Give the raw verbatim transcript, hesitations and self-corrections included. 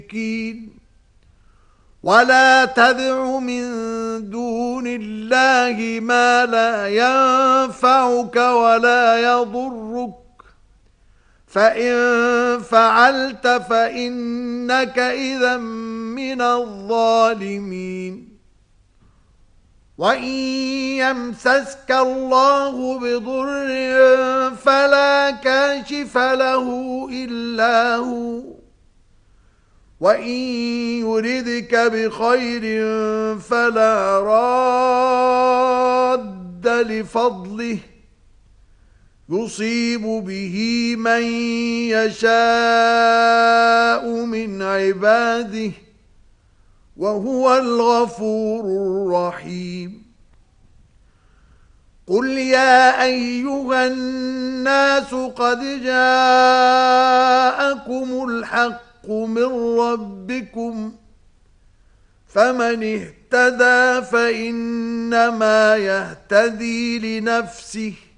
ولا تدع من دون الله ما لا ينفعك ولا يضرك فإن فعلت فإنك إذا من الظالمين وإن يمسسك الله بضر فلا كاشف له إلا هو وَإِن يُرِدْكَ بِخَيْرٍ فَلَا رَادَّ لِفَضْلِهِ يُصِيبُ بِهِ مَن يَشَاءُ مِنْ عِبَادِهِ وَهُوَ الْغَفُورُ الرَّحِيمُ قُلْ يَا أَيُّهَا النَّاسُ قَدْ جَاءَكُمُ الْحَقُّ من ربكم فمن اهتدى فإنما يهتدي لنفسه